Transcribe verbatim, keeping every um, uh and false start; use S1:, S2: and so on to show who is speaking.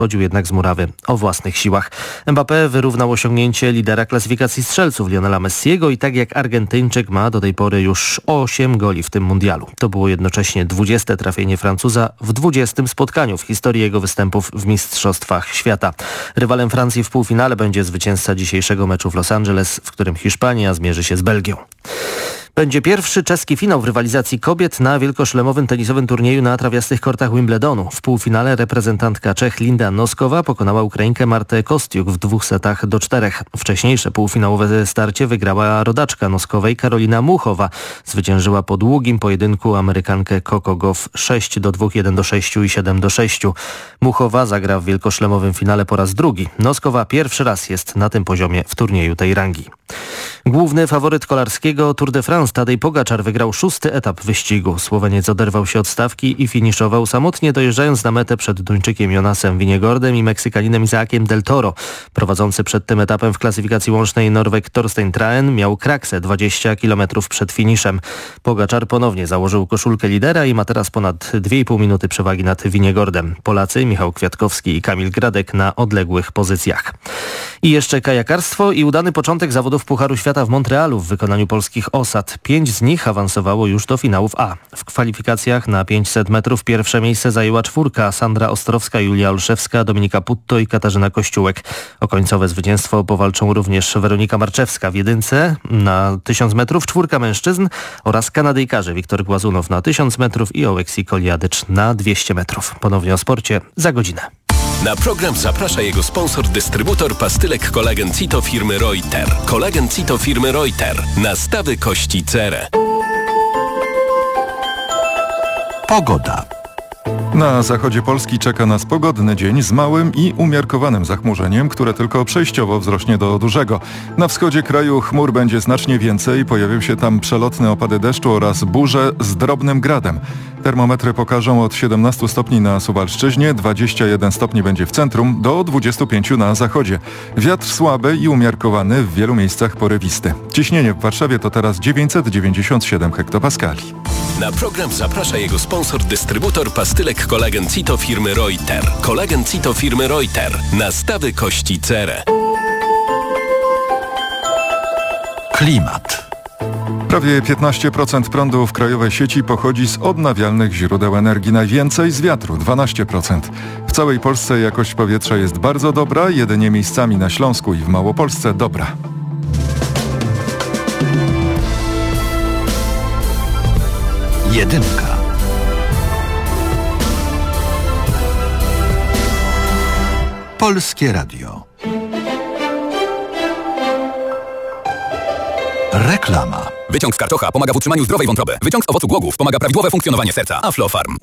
S1: Chodził jednak z murawy o własnych siłach. Mbappé wyrównał osiągnięcie lidera klasyfikacji strzelców Lionela Messiego i tak jak Argentyńczyk ma do tej pory już osiem goli w tym mundialu. To było jednocześnie dwudzieste trafienie Francuza w dwudziestym spotkaniu w historii jego występów w Mistrzostwach Świata. Rywalem Francji w półfinale będzie zwycięzca dzisiejszego meczu w Los Angeles, w którym Hiszpania zmierzy się z Belgią. Będzie pierwszy czeski finał w rywalizacji kobiet na wielkoszlemowym tenisowym turnieju na trawiastych kortach Wimbledonu. W półfinale reprezentantka Czech Linda Noskowa pokonała Ukrainkę Martę Kostiuk w dwóch setach do czterech. Wcześniejsze półfinałowe starcie wygrała rodaczka Noskowej Karolina Muchowa. Zwyciężyła po długim pojedynku Amerykankę Coco Gauff sześć do dwóch, jeden do sześciu i siedem do sześciu. Muchowa zagra w wielkoszlemowym finale po raz drugi. Noskowa pierwszy raz jest na tym poziomie w turnieju tej rangi. Główny faworyt kolarskiego Tour de France Tadej Pogaczar wygrał szósty etap wyścigu. Słoweniec oderwał się od stawki i finiszował samotnie, dojeżdżając na metę przed Duńczykiem Jonasem Vingegaardem i Meksykaninem Isaakiem Del Toro. Prowadzący przed tym etapem w klasyfikacji łącznej Norweg Torstein Traen miał kraksę dwadzieścia kilometrów przed finiszem. Pogaczar ponownie założył koszulkę lidera i ma teraz ponad dwie i pół minuty przewagi nad Vingegaardem. Polacy Michał Kwiatkowski i Kamil Gradek na odległych pozycjach. I jeszcze kajakarstwo i udany początek zawodów Pucharu Świata w Montrealu w wykonaniu polskich osad. Pięć z nich awansowało już do finałów A. W kwalifikacjach na pięćset metrów pierwsze miejsce zajęła czwórka: Sandra Ostrowska, Julia Olszewska, Dominika Putto i Katarzyna Kościółek. O końcowe zwycięstwo powalczą również Weronika Marczewska w jedynce na tysiąc metrów, czwórka mężczyzn oraz Kanadyjkarze Wiktor Głazunow na tysiąc metrów i Oleksij Koliadycz na dwieście metrów. Ponownie o sporcie za godzinę.
S2: Na program zaprasza jego sponsor, dystrybutor pastylek Kolagen Cito firmy Reuter. Kolagen Cito firmy Reuter. Nastawy kości cerę.
S3: Pogoda. Na zachodzie Polski czeka nas pogodny dzień z małym i umiarkowanym zachmurzeniem, które tylko przejściowo wzrośnie do dużego. Na wschodzie kraju chmur będzie znacznie więcej, pojawią się tam przelotne opady deszczu oraz burze z drobnym gradem. Termometry pokażą od siedemnastu stopni na Suwalszczyźnie, dwadzieścia jeden stopni będzie w centrum, do dwudziestu pięciu na zachodzie. Wiatr słaby i umiarkowany, w wielu miejscach porywisty. Ciśnienie w Warszawie to teraz dziewięćset dziewięćdziesiąt siedem hektopaskali.
S2: Na program zaprasza jego sponsor, dystrybutor pastylek Kolagen Cito firmy Reuter. Kolagen Cito firmy Reuter. Nastawy kości cerę.
S3: Klimat. Prawie piętnaście procent prądu w krajowej sieci pochodzi z odnawialnych źródeł energii, najwięcej z wiatru, dwanaście procent. W całej Polsce jakość powietrza jest bardzo dobra, jedynie miejscami na Śląsku i w Małopolsce dobra. Jedynka. Polskie Radio. Reklama.
S4: Wyciąg z karczocha pomaga w utrzymaniu zdrowej wątroby. Wyciąg z owocu głogów pomaga prawidłowe funkcjonowanie serca. Aflofarm.